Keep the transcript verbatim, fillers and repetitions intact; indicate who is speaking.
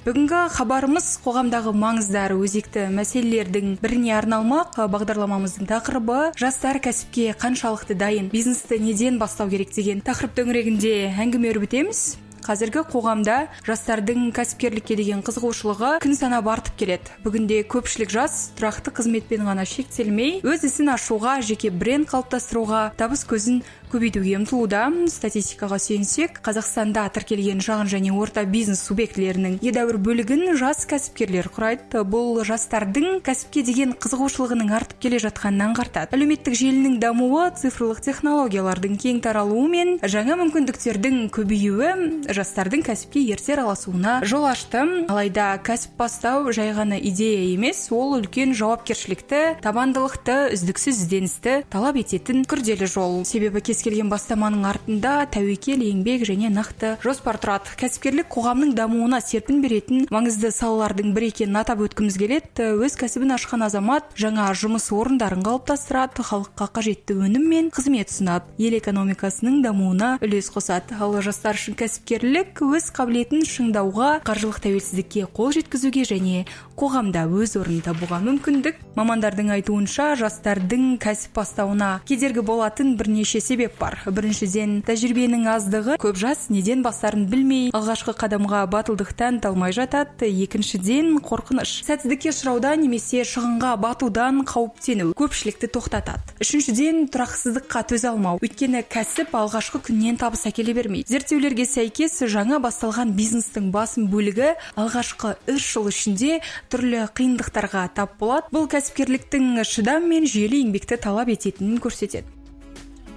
Speaker 1: Бүгінгі хабарымыз қоғамдағы маңыздар өзекті мәселелердің біріне арналмақ. Бағдарламамыздың тақырыбы жастар кәсіпке қаншалықты дайын, бизнесті неден бастау керек деген тақырып төңірегінде әңгіме өрбітеміз. Қазіргі қоғамда жастардың кәсіпкерлікке деген қызығушылығы күн санап артып келеді. Бүгінде көпшілік жас тұрақты қызметпен ғана шектелмей, өз ісін ашуға, жеке бренд қалыптастыруға, табыс көзін көбейтуге ұмтылуда. Статистикаға сүйенсек, Қазақстанда тіркелген шағын және орта бизнес субъектілерінің едәуір бөлігін жас кәсіпкерлер құрайды. Бұл жастардың кәсіпке деген қызығушылығының артып келе жатқанын аңғартады. Әлеуметтік желінің дамуы, цифрлық технологиялардың кең таралуы мен жаңа мүмкіндіктердің көбеюі жастардың кәсіпке ерте араласуына жол ашты. Алайда кәсіп бастау жай ғана идея емес, ол үлкен жауапкершілікті, табандылықты, үздіксіз ізденісті талап ететін күрделі жол. Себебі кез келген бастаманың артында тәуекел, еңбек және нақты жоспар тұрады. Кәсіпкерлік қоғамның дамуына серпін беретін маңызды салалардың бірі екенін атап өткіміз келеді. Өз кәсібін ашқан азамат жаңа жұмыс орындарын қалыптастырады, халыққа қажетті өнім мен қызмет ұсынады, ел экономикасының дамуына үлес қосады. Ал жастар үшін кәсіпкерлік өз қабілетін шыңдауға, қаржылық тәуелсіздікке қол жеткізуге және қоғамда өз орнын табуға мүмкіндік. Мамандардың айтуынша, жастардың кәсіп бастауына кедергі болатын бірнеше себеп бар. Біріншіден, тәжірибенің аздығы, көп жас неден бастарын білмей, алғашқы қадамға батылдықтан талмай жатады. Екіншіден, қорқыныш, сәтсіздікке ұшыраудан немесе шығынға батудан қауіптену көпшілікті тоқтатады. Үшіншіден, тұрақсыздыққа төзе алмау, өйткені кәсіп алғашқы күннен табыс әкеле бермейді. Зерттеулерге сәйкес, жаңа басталған бизнестің басым бөлігі алғашқы үш жыл ішінде түрлі қиындықтарға тап болады. Бұл кәсіпкерліктің шыдам мен жүйелі еңбекті талап ететінін көрсетеді.